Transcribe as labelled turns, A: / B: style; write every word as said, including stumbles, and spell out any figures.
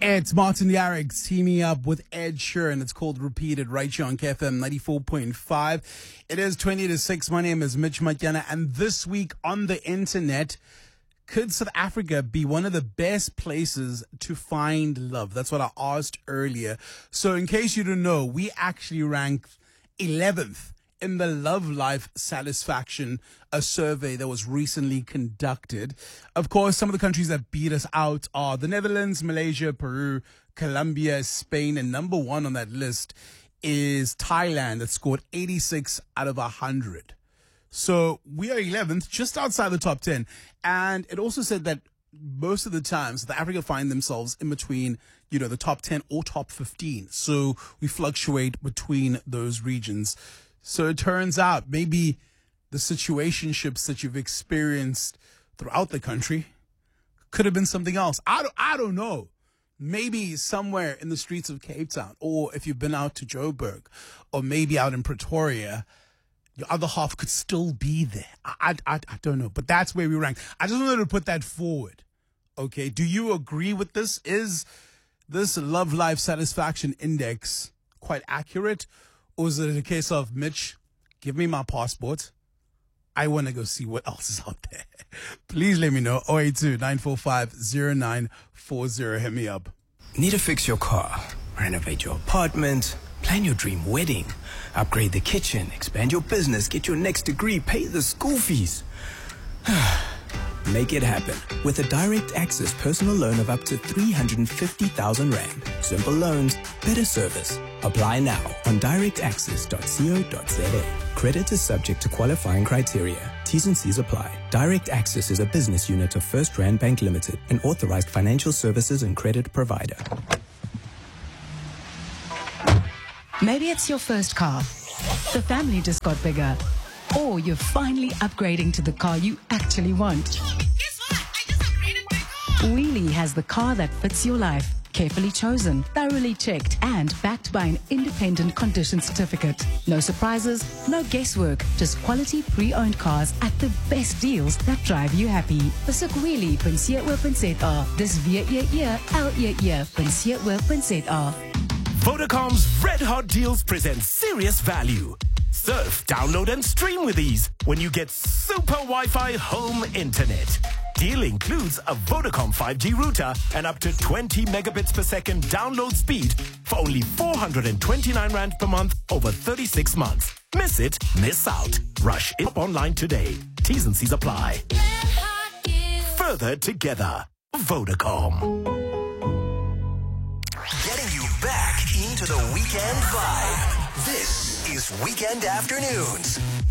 A: It's Martin Garrix teaming up with Ed Sheeran. It's called Repeated right here on K F M ninety-four point five. It is twenty to six. My name is Mitch Matyana, and this week on the internet, could South Africa be one of the best places to find love? That's what I asked earlier. So in case you don't know, we actually ranked eleventh in the Love Life Satisfaction, a survey that was recently conducted. Of course, some of the countries that beat us out are the Netherlands, Malaysia, Peru, Colombia, Spain, and number one on that list is Thailand, that scored eighty-six out of one hundred. So we are eleventh, just outside the top ten. And it also said that most of the time, South Africa find themselves in between, you know, the top ten or top fifteen. So we fluctuate between those regions. So it turns out maybe the situationships that you've experienced throughout the country could have been something else. I don't, I don't know. Maybe somewhere in the streets of Cape Town, or if you've been out to Joburg, or maybe out in Pretoria, your other half could still be there. I, I, I don't know, but that's where we rank. I just wanted to put that forward. Okay, do you agree with this? Is this Love Life Satisfaction Index quite accurate? Or is it a case of, Mitch, give me my passport. I want to go see what else is out there. Please let me know. oh eight two, nine four five, oh nine four oh. Hit me up.
B: Need to fix your car, renovate your apartment, plan your dream wedding, upgrade the kitchen, expand your business, get your next degree, pay the school fees. Make it happen with a direct access personal loan of up to three hundred fifty thousand rand. Simple loans, better service. Apply now on direct access dot co dot za. Credit is subject to qualifying criteria. T's and C's apply. Direct Access is a business unit of First Rand Bank Limited, an authorized financial services and credit provider.
C: Maybe it's your first car. The family just got bigger. Or you're finally upgrading to the car you actually want.
D: Guess what? I just upgraded my car.
C: Wheelie has the car that fits your life. Carefully chosen, thoroughly checked, and backed by an independent condition certificate. No surprises, no guesswork, just quality pre-owned cars at the best deals that drive you happy. Besoek wheelie dot co dot za. Dis W E E L E E dot co dot za.
E: Vodacom's Red Hot Deals present serious value. Surf, download, and stream with ease when you get super Wi-Fi home internet. Deal includes a Vodacom five G router and up to twenty megabits per second download speed for only four hundred twenty-nine rand per month over thirty-six months. Miss it, miss out. Rush it up online today. T's and C's apply. Further together. Vodacom.
F: Getting you back into the weekend vibe. This is Weekend Afternoons.